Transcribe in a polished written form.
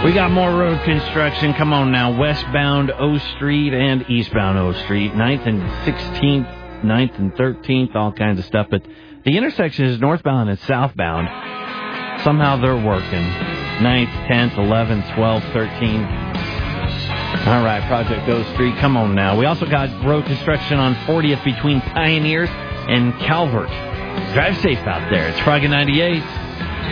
We got more road construction. Come on now. Westbound O Street and eastbound O Street. 9th and 16th, 9th and 13th, all kinds of stuff. But the intersection is northbound and southbound. Somehow they're working. 9th, 10th, 11th, 12th, 13th. All right, Project O Street. Come on now. We also got road construction on 40th between Pioneers and Calvert. Drive safe out there. It's Froggy 98.